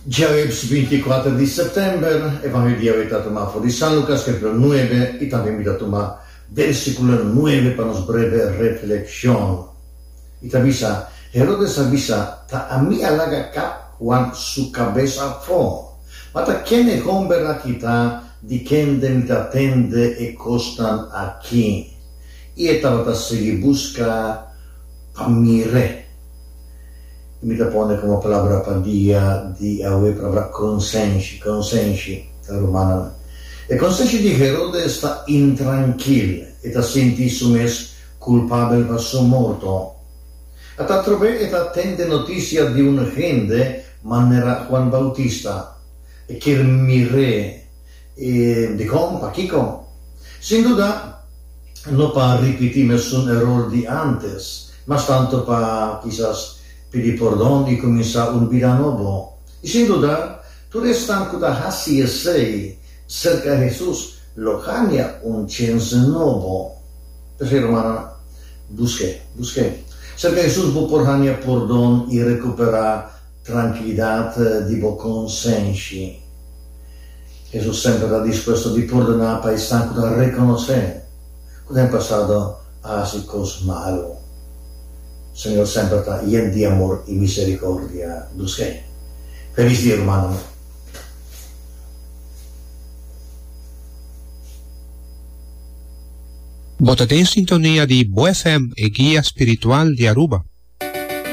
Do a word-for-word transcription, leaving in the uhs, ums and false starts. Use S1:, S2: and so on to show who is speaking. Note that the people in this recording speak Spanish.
S1: Ya es veinticuatro de septiembre, Evangelio está tomado por San Lucas, capítulo nueve, y también me tomar versículo nueve para nos breve reflexión. Y te avisa, Herodes avisa, ta a mí alaga cap Juan su cabeza fo. Mata quien es hombre la quita, di quien de mi atende e costan aquí. Y esta se busca pa mire. Mi la pone come palabra padia di aue palabra consensi, consensi, la romana. E consensi di Herode sta intranquil, e ta senti sumes culpabile per suo morto. A ta trove e ta attende notizia di un gente, ma era Juan Bautista, e che mire, e di compa, Kiko. Sin duda, no pa ripeti nessun error di antes, ma tanto pa, quizás, pedir perdón y comenzar un vida nuevo. Y sin duda, tú restan que hasi sei cerca de Jesús, lo cambia un chance nuevo. Entonces, hermano, busque, busque. Cerca de Jesús, vos por hania perdón y recuperar tranquilidad di vos consensi. Jesús sempre está dispuesto di perdonar para estar que reconocer que han pasado así cosas malas. Señor sempre está lleno de amor y misericordia. Busque. Feliz día, hermano.
S2: Botate in sintonia di Bo F M e Guia Spiritual di Aruba.